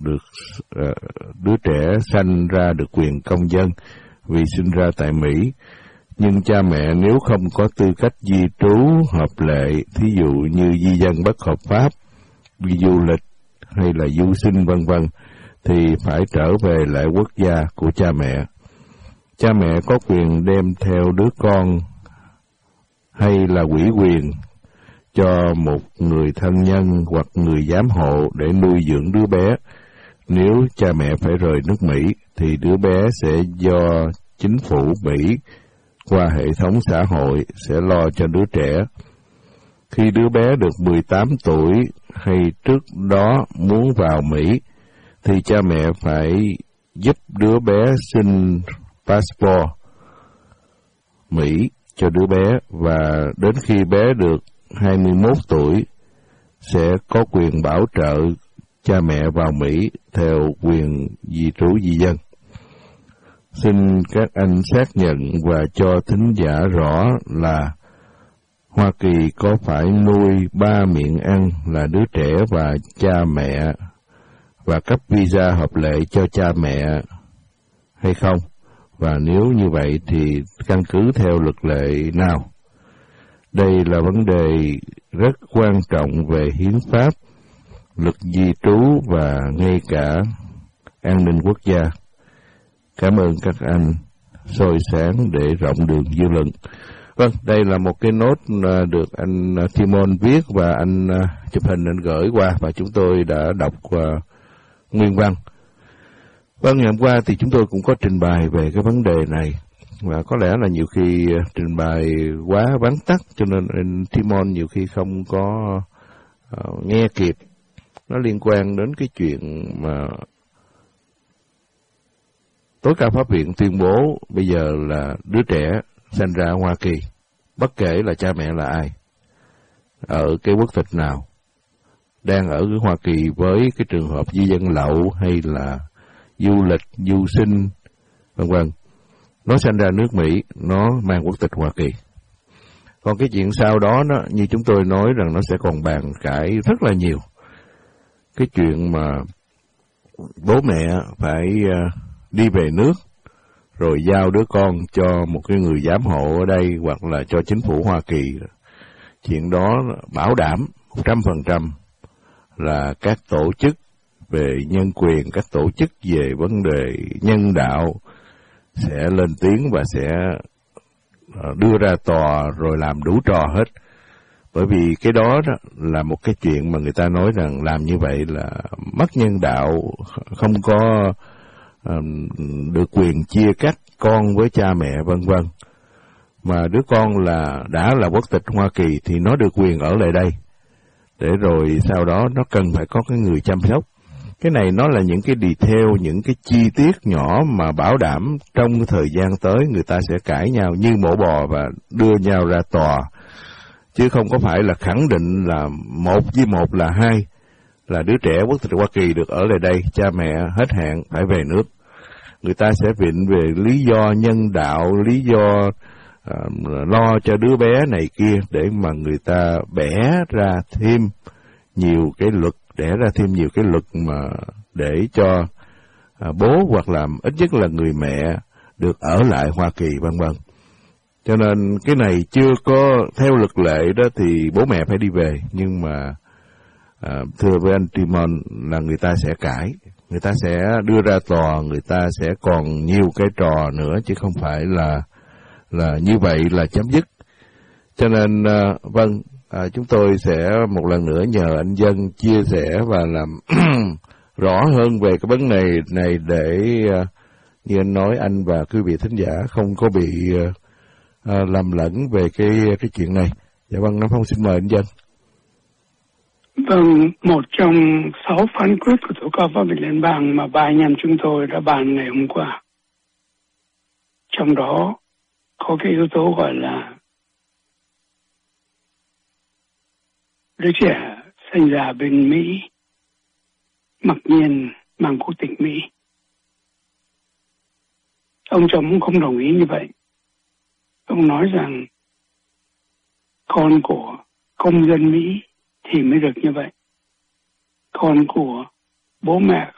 được đứa trẻ sanh ra được quyền công dân vì sinh ra tại Mỹ. Nhưng cha mẹ nếu không có tư cách di trú hợp lệ, thí dụ như di dân bất hợp pháp, đi du lịch hay là du sinh vân vân, thì phải trở về lại quốc gia của cha mẹ. Cha mẹ có quyền đem theo đứa con hay là ủy quyền cho một người thân nhân hoặc người giám hộ để nuôi dưỡng đứa bé. Nếu cha mẹ phải rời nước Mỹ, thì đứa bé sẽ do chính phủ Mỹ qua hệ thống xã hội sẽ lo cho đứa trẻ. Khi đứa bé được 18 tuổi hay trước đó muốn vào Mỹ, thì cha mẹ phải giúp đứa bé xin passport Mỹ cho đứa bé, và đến khi bé được 21 tuổi sẽ có quyền bảo trợ cha mẹ vào Mỹ theo quyền di trú di dân. Xin các anh xác nhận và cho thính giả rõ là Hoa Kỳ có phải nuôi 3 miệng ăn là đứa trẻ và cha mẹ và cấp visa hợp lệ cho cha mẹ hay không? Và nếu như vậy thì căn cứ theo luật lệ nào? Đây là vấn đề rất quan trọng về hiến pháp, luật di trú và ngay cả an ninh quốc gia. Cảm ơn các anh soi sáng để rộng đường dư luận. Vâng, đây là một cái nốt được anh Timon viết và anh chụp hình anh gửi qua, và chúng tôi đã đọc nguyên văn. Vâng, ngày hôm qua thì chúng tôi cũng có trình bày về cái vấn đề này, và có lẽ là nhiều khi trình bày quá vắn tắt cho nên anh Timon nhiều khi không có nghe kịp. Nó liên quan đến cái chuyện mà tối cao pháp viện tuyên bố bây giờ là đứa trẻ sinh ra ở Hoa Kỳ, bất kể là cha mẹ là ai, ở cái quốc tịch nào, đang ở Hoa Kỳ với cái trường hợp di dân lậu hay là du lịch, du sinh, vân vân, nó sinh ra nước Mỹ, nó mang quốc tịch Hoa Kỳ. Còn cái chuyện sau đó, như chúng tôi nói rằng nó sẽ còn bàn cãi rất là nhiều. Cái chuyện mà bố mẹ phải đi về nước, rồi giao đứa con cho một cái người giám hộ ở đây hoặc là cho chính phủ Hoa Kỳ. Chuyện đó bảo đảm 100% là các tổ chức về nhân quyền, các tổ chức về vấn đề nhân đạo sẽ lên tiếng và sẽ đưa ra tòa rồi làm đủ trò hết. Bởi vì cái đó là một cái chuyện mà người ta nói rằng làm như vậy là mất nhân đạo, không có được quyền chia cắt con với cha mẹ vân vân. Mà đứa con đã là quốc tịch Hoa Kỳ thì nó được quyền ở lại đây, để rồi sau đó nó cần phải có cái người chăm sóc. Cái này nó là những cái detail, những cái chi tiết nhỏ mà bảo đảm trong thời gian tới người ta sẽ cãi nhau như mổ bò và đưa nhau ra tòa. Chứ không có phải là khẳng định là 1 với 1 là 2, là đứa trẻ quốc tịch Hoa Kỳ được ở lại đây, cha mẹ hết hạn phải về nước. Người ta sẽ viện về lý do nhân đạo, lý do lo cho đứa bé này kia để mà người ta bẻ ra thêm nhiều cái luật, mà để cho bố hoặc là ít nhất là người mẹ được ở lại Hoa Kỳ vân vân. Cho nên cái này chưa có theo luật lệ đó thì bố mẹ phải đi về, nhưng mà thưa với anh Timon là người ta sẽ cãi, người ta sẽ đưa ra tòa, người ta sẽ còn nhiều cái trò nữa chứ không phải là như vậy là chấm dứt. Cho nên chúng tôi sẽ một lần nữa nhờ anh Dân chia sẻ và làm rõ hơn về cái vấn đề này để như anh nói, anh và quý vị thính giả không có bị lầm lẫn về cái chuyện này. Dạ vâng, Nam Phong xin mời anh Dân. Vâng, một trong 6 phán quyết của Tố cáo pháp viện liên bang mà 3 anh em chúng tôi đã bàn ngày hôm qua. Trong đó có cái yếu tố gọi là đứa trẻ sinh ra bên Mỹ mặc nhiên mang quốc tịch Mỹ. Ông chồng cũng không đồng ý như vậy. Ông nói rằng con của công dân Mỹ thì mới được như vậy. Con của bố mẹ